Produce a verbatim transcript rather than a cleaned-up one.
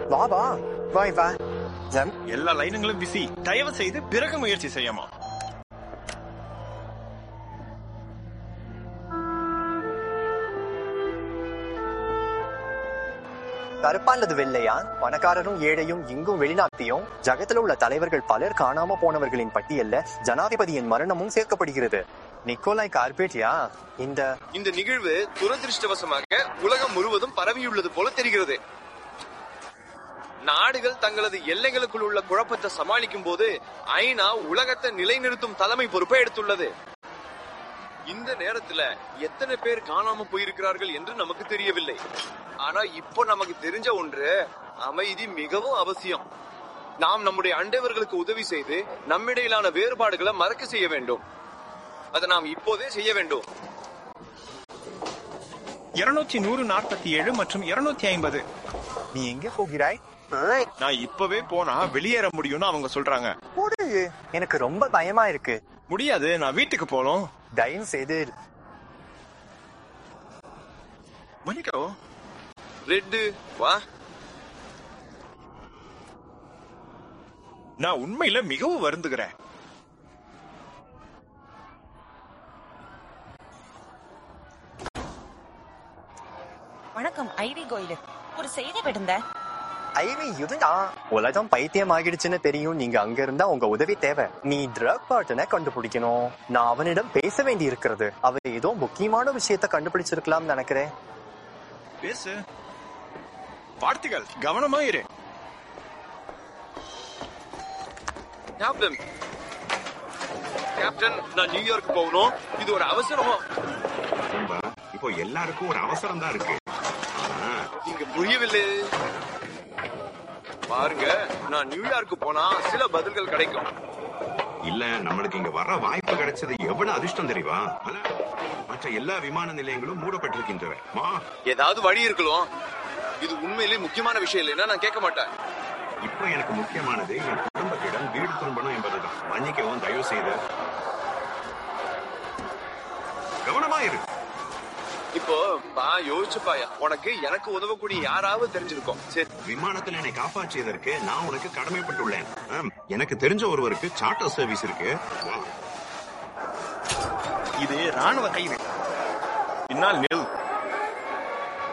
வா வா வாய் வா. எல்லா லைனுங்களும் பிஸி. தயவு செய்து பிறகு முயற்சி செய்யமா. கருப்பா அல்லது வெள்ளையா, பணக்காரரும் ஏழையும் இங்கும் வெளிநாட்டியும் ஜகத்தில் உள்ள தலைவர்கள் பலர் காணாம போனவர்களின் பட்டியல்ல ஜனாதிபதியின் மரணமும் சேர்க்கப்படுகிறது. நிக்கோலாய் கார்பேட்டியா இந்த இந்த நிகழ்வு துரதிருஷ்டவசமாக உலகம் முழுவதும் பரவியுள்ளது போல தெரிகிறது. நாடுகள் தங்களது எல்லைகளுக்குள் உள்ள குழப்பத்தை சமாளிக்கும் போது ஐநா உலகத்தை நிலைநிறுத்தும் தலைமை பொறுப்பை எடுத்துள்ளது. இந்த நேரத்துல எத்தனை பேர் காணாம போயிருக்கிறார்கள் என்று நமக்கு தெரியவில்லை. ஆனா இப்போ நமக்கு தெரிஞ்ச ஒன்று, அமைதி மிகவும் அவசியம். நாம் நம்முடைய அண்டைவர்களுக்கு உதவி செய்து நம்மிடையிலான வேறுபாடுகளை மறக்க செய்ய வேண்டும். அதை நாம் இப்போதே செய்ய வேண்டும். இருநூற்றி நூறு நாற்பத்தி ஏழு மற்றும் இருநூத்தி ஐம்பது. நீ எங்க போகிறாய்? நான் இப்பவே போனா வெளியேற முடியும்னு அவங்க சொல்றாங்க. எனக்கு ரொம்ப பயமா இருக்கு. முடியாது, நான் வீட்டுக்கு போகணும். தயவு செய்து மணிக்கோ ரெட்டு வா. நான் உண்மையில மிகவும் வருந்துகிறேன். வணக்கம் ஐவி கோயிலு. ஒரு செய்தி விடுந்த ஐவி இதுடா. உலகம் பைத்தியம் ஆகிடுச்சுன்னு தெரியும். நீங்க அங்க இருந்தா உங்க உதவி தேவை. நீ ட்ரக் பார்ட்டனை கண்டுபிடிக்கணும். நான் அவனிடம் பேச வேண்டி இருக்கிறது. அவர் ஏதோ முக்கியமான விஷயத்த கண்டுபிடிச்சிருக்கலாம் நினைக்கிறேன். பேசு. வார்த்தைகள் கவனமா இரு. கேப்டன் கேப்டன் நான் நியூயார்க் போகணும். இது ஒரு அவசரம். இப்போ எல்லாருக்கும் ஒரு அவசரம் தான் இருக்கு. நீங்க புரியவில்லை. பாருங்க, நான் நியூயார்க்கு போனா சில பதில்கள் கிடைக்கும். இல்ல, நம்மளுக்கு இங்க வர வாய்ப்பு கிடைச்சது எவ்வளவு அதிர்ஷ்டம் தெரியுமா? மற்ற எல்லா விமான நிலையங்களும் மூடப்பட்டிருக்கின்றன. ஏதாவது வழி இருக்கலாம். இது உண்மையிலேயே முக்கியமான விஷயம் இல்லைன்னா நான் கேட்க மாட்டேன். இப்போ எனக்கு முக்கியமானது என் குடும்பத்திடம் வீடு திரும்பணும் என்பதுதான். மன்னிக்கவும், தயவு செய்து கவனமாயிரு. இப்போ பா யோசிச்சு பாயா, உனக்கு எனக்கு உதவக்கூடிய யாராவது தெரிஞ்சிருக்கும். சரி, விமானத்தில் என்னை காப்பாற்றியதற்கு நான் உனக்கு கடமைப்பட்டுள்ளேன். எனக்கு தெரிஞ்ச ஒருவருக்கு சார்ட்டர் சர்வீஸ் இருக்கு. இது ராணுவ கைது. பின்னால்